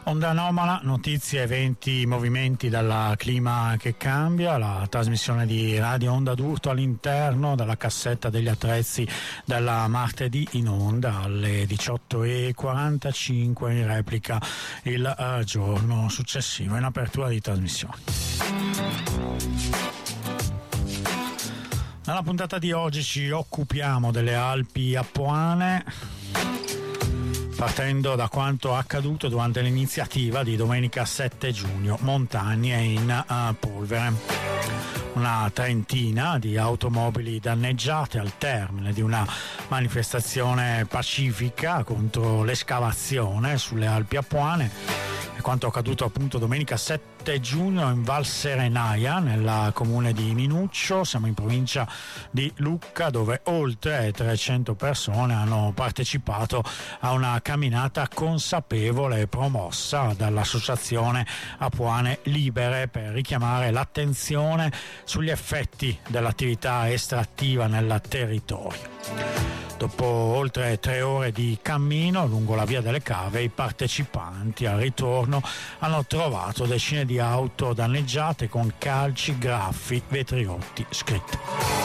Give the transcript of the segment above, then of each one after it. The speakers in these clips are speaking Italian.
Onda Anomala, notizie, eventi, movimenti dalla clima che cambia, la trasmissione di Radio Onda d'Urto all'interno della cassetta degli attrezzi della martedì in onda alle 18:45, in replica il giorno successivo in apertura di trasmissione. Nella puntata di oggi ci occupiamo delle Alpi Apuane, partendo da quanto accaduto durante l'iniziativa di domenica 7 giugno, Montagne in polvere. Una trentina di automobili danneggiate al termine di una manifestazione pacifica contro l'escavazione sulle Alpi Apuane. E quanto accaduto appunto domenica 7 giugno in Val Serenaia, nel comune di Minuccio, siamo in provincia di Lucca, dove oltre 300 persone hanno partecipato a una camminata consapevole promossa dall'associazione Apuane Libere per richiamare l'attenzione sugli effetti dell'attività estrattiva nel territorio. Dopo oltre 3 ore di cammino lungo la via delle Cave, i partecipanti al ritorno hanno trovato decine di auto danneggiate con calci, graffi, vetri rotti, scritti.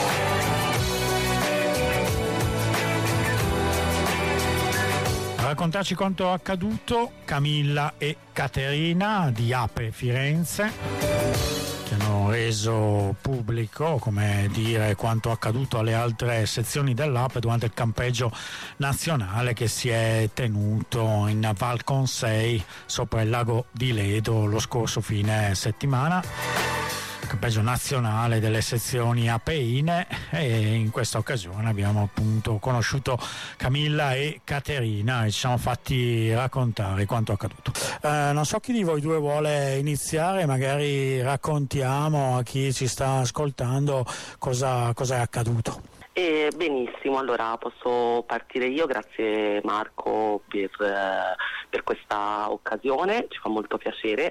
A raccontarci quanto accaduto Camilla e Caterina di Ape Firenze, che hanno reso pubblico, come dire, quanto accaduto alle altre sezioni dell'Ape durante il campeggio nazionale che si è tenuto in Val Consei sopra il lago di Ledo lo scorso fine settimana. Campeggio nazionale delle sezioni apeine, e in questa occasione abbiamo appunto conosciuto Camilla e Caterina e ci siamo fatti raccontare quanto accaduto. Non so chi di voi due vuole iniziare, magari raccontiamo a chi ci sta ascoltando cosa è accaduto. Benissimo, allora posso partire io. Grazie Marco per questa occasione, ci fa molto piacere.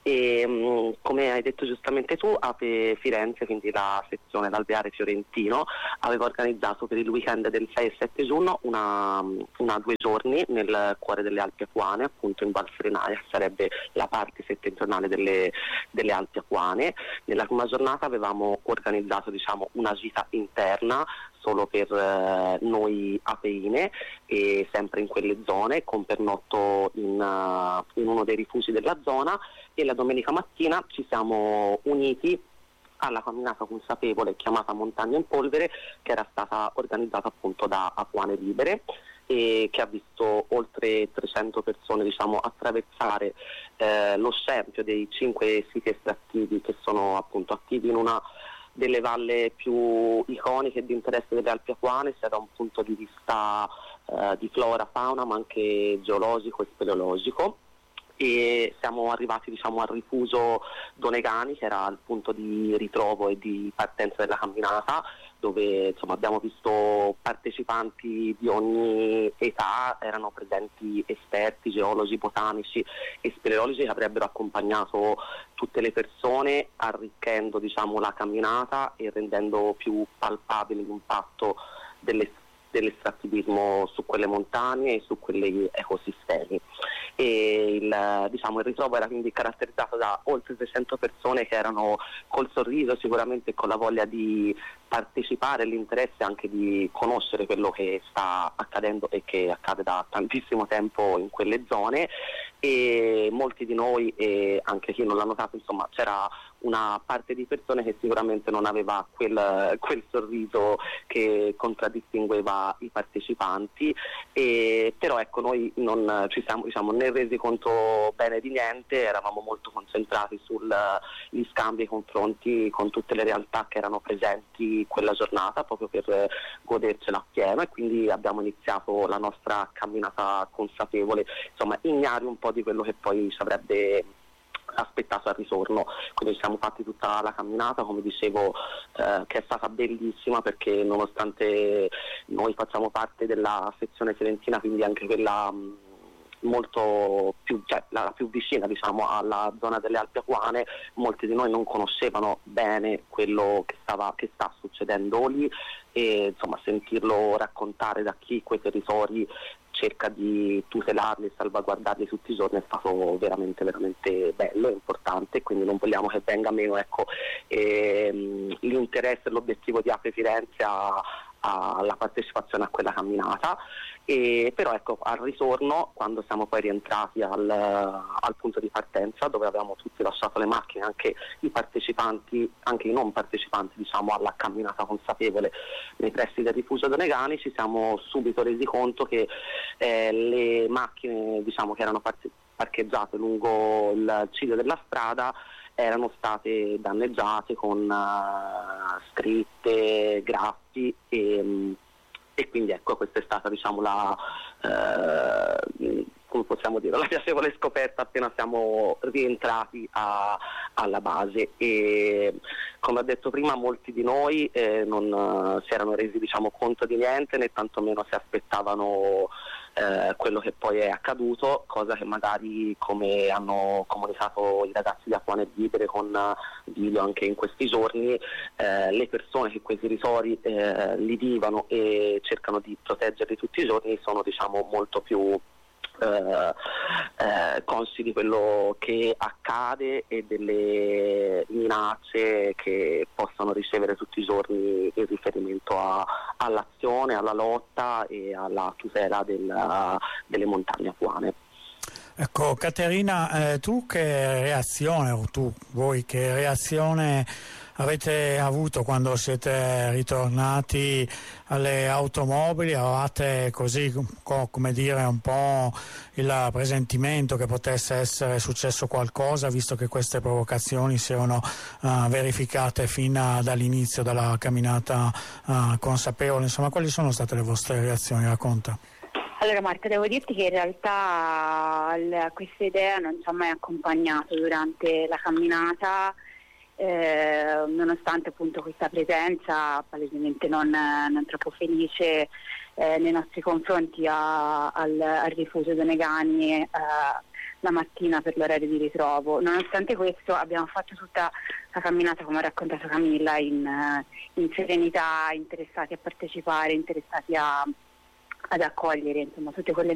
Come hai detto giustamente tu, Ape Firenze, quindi la sezione d'Alveare Fiorentino, aveva organizzato per il weekend del 6 e 7 giugno una 2 giorni nel cuore delle Alpi Apuane, appunto in Val Serenaia, sarebbe la parte settentrionale delle Alpi Apuane. Nella prima giornata avevamo organizzato una gita interna solo per noi apeine, e sempre in quelle zone, con pernotto in uno dei rifugi della zona, e la domenica mattina ci siamo uniti alla camminata consapevole chiamata Montagna in Polvere, che era stata organizzata appunto da Apuane Libere e che ha visto oltre 300 persone attraversare lo scempio dei 5 siti estrattivi che sono appunto attivi in una delle valle più iconiche e di interesse delle Alpi Apuane, sia da un punto di vista di flora, fauna, ma anche geologico e speleologico. E siamo arrivati al rifugio Donegani, che era il punto di ritrovo e di partenza della camminata, dove abbiamo visto partecipanti di ogni età, erano presenti esperti, geologi, botanici e speleologi che avrebbero accompagnato tutte le persone, arricchendo la camminata e rendendo più palpabile l'impatto dell'estrattivismo su quelle montagne e su quegli ecosistemi. E il ritrovo era quindi caratterizzato da oltre 300 persone che erano col sorriso sicuramente, con la voglia di partecipare, l'interesse anche di conoscere quello che sta accadendo e che accade da tantissimo tempo in quelle zone. E molti di noi, e anche chi non l'ha notato, c'era una parte di persone che sicuramente non aveva quel sorriso che contraddistingueva i partecipanti, però ecco, noi non ci siamo né resi conto bene di niente, eravamo molto concentrati sugli scambi e confronti con tutte le realtà che erano presenti quella giornata, proprio per godercela appieno, e quindi abbiamo iniziato la nostra camminata consapevole, ignari un po' di quello che poi ci avrebbe aspettato al ritorno. Quindi siamo fatti tutta la camminata, come dicevo, che è stata bellissima, perché nonostante noi facciamo parte della sezione fiorentina, quindi anche quella molto più, la più vicina alla zona delle Alpi Apuane, molti di noi non conoscevano bene quello che sta succedendo lì, e sentirlo raccontare da chi quei territori cerca di tutelarli e salvaguardarli tutti i giorni, è stato veramente veramente bello e importante, quindi non vogliamo che venga meno, ecco, l'interesse e l'obiettivo di Apri Firenze alla partecipazione a quella camminata. Però ecco, al ritorno, quando siamo poi rientrati al punto di partenza, dove avevamo tutti lasciato le macchine, anche i partecipanti, anche i non partecipanti, diciamo, alla camminata consapevole nei pressi del rifugio Donegani, ci siamo subito resi conto che le macchine, diciamo, che erano parcheggiate lungo il ciglio della strada erano state danneggiate con scritte, graffi e quindi ecco, questa è stata, diciamo, come possiamo dire, la piacevole scoperta appena siamo rientrati alla base. E come ho detto prima, molti di noi non si erano resi, diciamo, conto di niente, né tantomeno si aspettavano quello che poi è accaduto, cosa che magari, come hanno comunicato i ragazzi di Acquanet Libere con video anche in questi giorni, le persone che quei territori li vivono e cercano di proteggerli tutti i giorni sono, diciamo, molto più consci di quello che accade e delle minacce che possono ricevere tutti i giorni in riferimento all'azione, alla lotta e alla tutela delle montagne apuane. Ecco, Caterina, tu che reazione, o voi che reazione avete avuto quando siete ritornati alle automobili? Avevate così, come dire, un po' il presentimento che potesse essere successo qualcosa, visto che queste provocazioni si erano verificate fin dall'inizio della camminata consapevole? Insomma, quali sono state le vostre reazioni? Racconta. Allora Marta, devo dirti che in realtà questa idea non ci ha mai accompagnato durante la camminata, nonostante appunto questa presenza palesemente non troppo felice nei nostri confronti al rifugio Donegani la mattina per l'orario di ritrovo. Nonostante questo abbiamo fatto tutta la camminata, come ha raccontato Camilla, in serenità, interessati a partecipare, interessati ad accogliere, insomma, tutte quelle